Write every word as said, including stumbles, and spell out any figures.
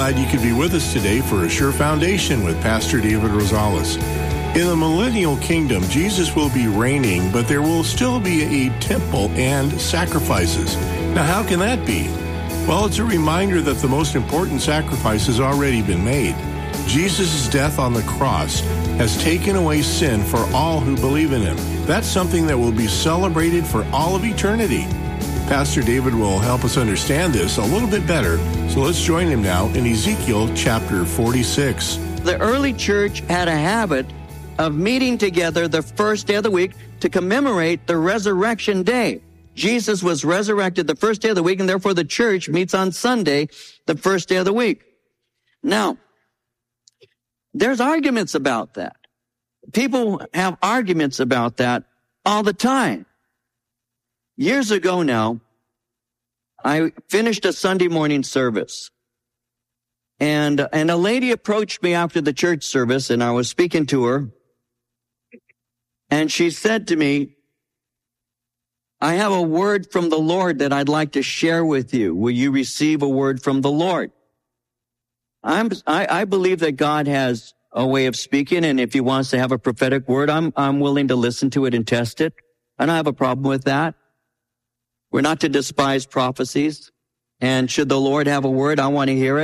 glad you could be with us today for A Sure Foundation with Pastor David Rosales. In the millennial kingdom, Jesus will be reigning, but there will still be a temple and sacrifices. Now, how can that be? Well, it's a reminder that the most important sacrifice has already been made. Jesus' death on the cross has taken away sin for all who believe in him. That's something that will be celebrated for all of eternity. Pastor David will help us understand this a little bit better, so let's join him now in Ezekiel chapter forty-six. The early church had a habit of meeting together the first day of the week to commemorate the resurrection day. Jesus was resurrected the first day of the week, and therefore the church meets on Sunday, the first day of the week. Now, there's arguments about that. People have arguments about that all the time. Years ago now, I finished a Sunday morning service. And, and a lady approached me after the church service, and I was speaking to her. And she said to me, I have a word from the Lord that I'd like to share with you. Will you receive a word from the Lord? I'm, I, I believe that God has a way of speaking, and if he wants to have a prophetic word, I'm, I'm willing to listen to it and test it. I don't have a problem with that. We're not to despise prophecies. And should the Lord have a word, I want to hear it.